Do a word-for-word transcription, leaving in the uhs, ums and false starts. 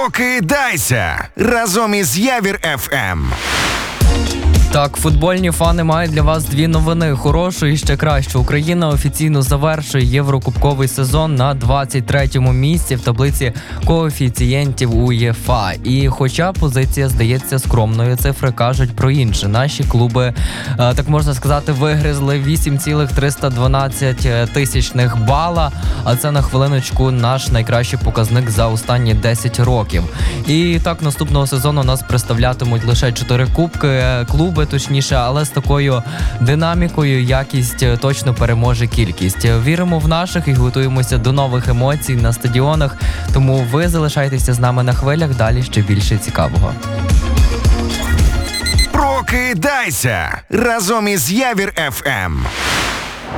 Прокидайся разом із Явір еф ем. Так, футбольні фани мають для вас дві новини. Хорошу і ще кращу. Україна офіційно завершує єврокубковий сезон на двадцять третьому місці в таблиці коефіцієнтів УЄФА. І хоча позиція здається скромною, цифри кажуть про інше. Наші клуби, так можна сказати, вигризли вісім цілих триста дванадцять тисячних бала, а це на хвилиночку наш найкращий показник за останні десять років. І так, наступного сезону нас представлятимуть лише чотири кубки, клуби точніше, але з такою динамікою якість точно переможе кількість. Віримо в наших і готуємося до нових емоцій на стадіонах, тому ви залишайтеся з нами на хвилях, далі ще більше цікавого. Прокидайся разом із Явір еф ем.